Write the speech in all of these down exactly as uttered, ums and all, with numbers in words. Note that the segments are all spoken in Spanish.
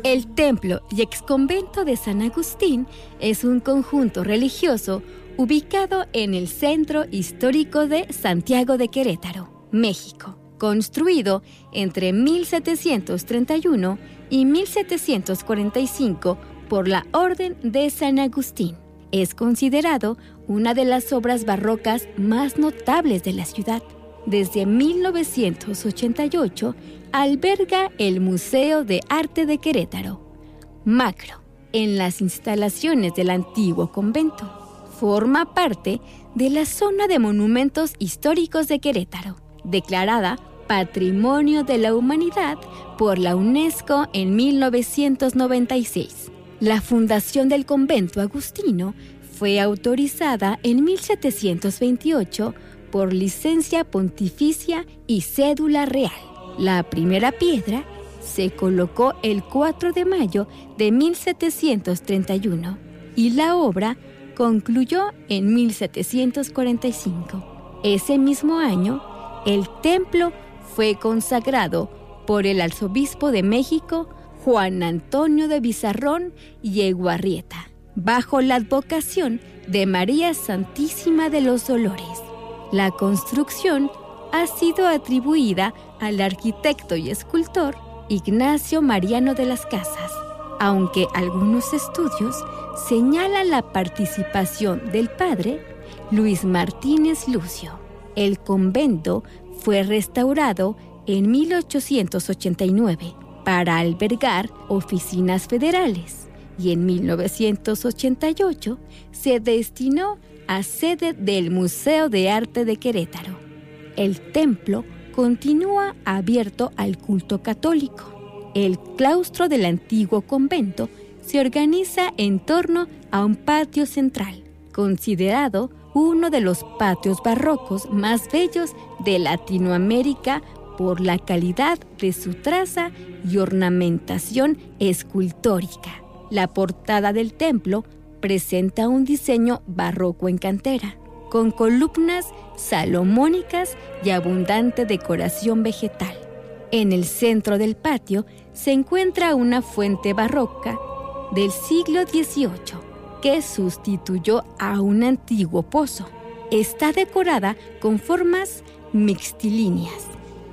El templo y exconvento de San Agustín es un conjunto religioso ubicado en el centro histórico de Santiago de Querétaro, México, construido entre mil setecientos treinta y uno y mil setecientos cuarenta y cinco por la Orden de San Agustín. Es considerado una de las obras barrocas más notables de la ciudad. Desde mil novecientos ochenta y ocho alberga el Museo de Arte de Querétaro, Macro, en las instalaciones del antiguo convento. Forma parte de la zona de monumentos históricos de Querétaro, declarada Patrimonio de la Humanidad por la UNESCO en mil novecientos noventa y seis. La fundación del convento agustino fue autorizada en mil setecientos veintiocho por licencia pontificia y cédula real. La primera piedra se colocó el cuatro de mayo de mil setecientos treinta y uno y la obra concluyó en mil setecientos cuarenta y cinco. Ese mismo año, el templo fue consagrado por el arzobispo de México, Juan Antonio de Bizarrón y Eguarrieta, bajo la advocación de María Santísima de los Dolores. La construcción ha sido atribuida al arquitecto y escultor Ignacio Mariano de las Casas, aunque algunos estudios señalan la participación del padre Luis Martínez Lucio. El convento fue restaurado en mil ochocientos ochenta y nueve para albergar oficinas federales y en mil novecientos ochenta y ocho se destinó a sede del Museo de Arte de Querétaro. El templo continúa abierto al culto católico. El claustro del antiguo convento se organiza en torno a un patio central, considerado uno de los patios barrocos más bellos de Latinoamérica por la calidad de su traza y ornamentación escultórica. La portada del templo presenta un diseño barroco en cantera, con columnas salomónicas y abundante decoración vegetal. En el centro del patio se encuentra una fuente barroca del siglo dieciocho que sustituyó a un antiguo pozo. Está decorada con formas mixtilíneas,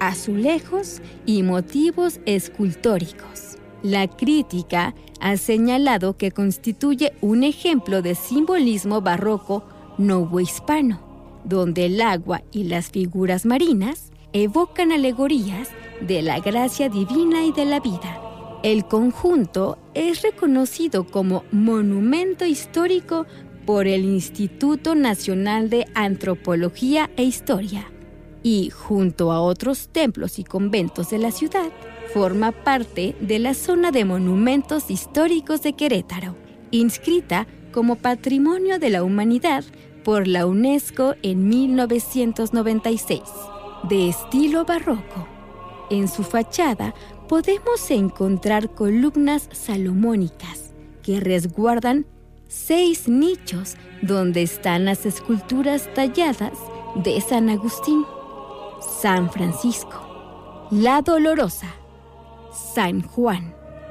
azulejos y motivos escultóricos. La crítica ha señalado que constituye un ejemplo de simbolismo barroco novohispano, donde el agua y las figuras marinas evocan alegorías de la gracia divina y de la vida. El conjunto es reconocido como monumento histórico por el Instituto Nacional de Antropología e Historia y, junto a otros templos y conventos de la ciudad, forma parte de la zona de monumentos históricos de Querétaro, inscrita como Patrimonio de la Humanidad por la UNESCO en mil novecientos noventa y seis. De estilo barroco, en su fachada podemos encontrar columnas salomónicas que resguardan seis nichos donde están las esculturas talladas de San Agustín, San Francisco, la Dolorosa, San Juan,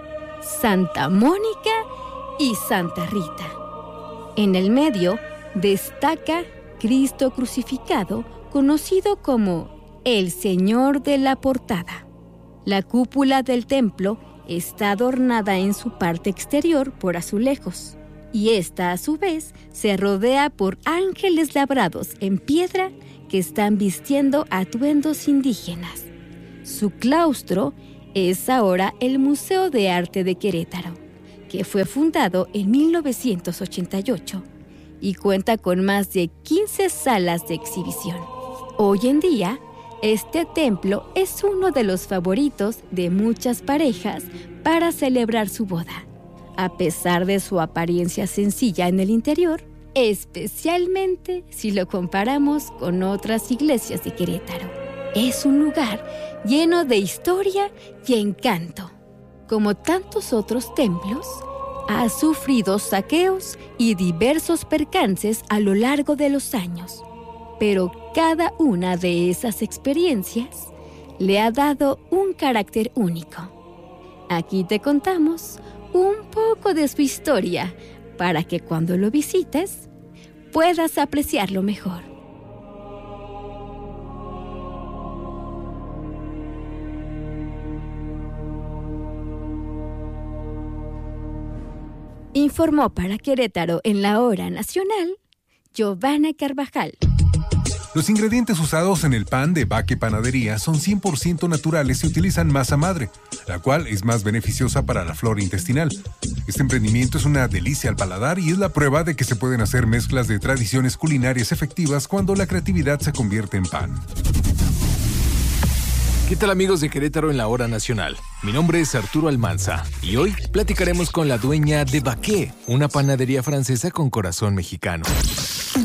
Santa Mónica y Santa Rita. En el medio destaca Cristo crucificado, conocido como el Señor de la Portada. La cúpula del templo está adornada en su parte exterior por azulejos, y esta a su vez se rodea por ángeles labrados en piedra que están vistiendo atuendos indígenas. Su claustro es ahora el Museo de Arte de Querétaro, que fue fundado en mil novecientos ochenta y ocho y cuenta con más de quince salas de exhibición. Hoy en día, este templo es uno de los favoritos de muchas parejas para celebrar su boda, a pesar de su apariencia sencilla en el interior, especialmente si lo comparamos con otras iglesias de Querétaro. Es un lugar lleno de historia y encanto. Como tantos otros templos, ha sufrido saqueos y diversos percances a lo largo de los años, pero cada una de esas experiencias le ha dado un carácter único. Aquí te contamos un poco de su historia para que cuando lo visites puedas apreciarlo mejor. Informó para Querétaro en la Hora Nacional, Giovanna Carvajal. Los ingredientes usados en el pan de Baque Panadería son cien por ciento naturales y utilizan masa madre, la cual es más beneficiosa para la flora intestinal. Este emprendimiento es una delicia al paladar y es la prueba de que se pueden hacer mezclas de tradiciones culinarias efectivas cuando la creatividad se convierte en pan. ¿Qué tal, amigos de Querétaro en la Hora Nacional? Mi nombre es Arturo Almanza y hoy platicaremos con la dueña de Baque, una panadería francesa con corazón mexicano.